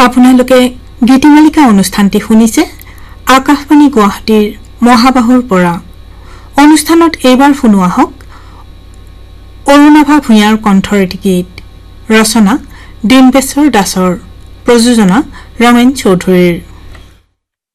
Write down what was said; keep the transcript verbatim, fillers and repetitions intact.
আপোনালোকে গীতিমালিকা অনুষ্ঠানটি শুনিছে আকাশবাণী গুৱাহাটীৰ মহাবাহুৰ পৰা। অনুষ্ঠানত এইবাৰ শুনোৱা হওক অৰুণাভা ভূঞাৰ কণ্ঠৰ এটি গীত, ৰচনা ডিম্বেশ্বৰ দাসৰ, প্ৰযোজনা ৰমেন চৌধুৰীৰ।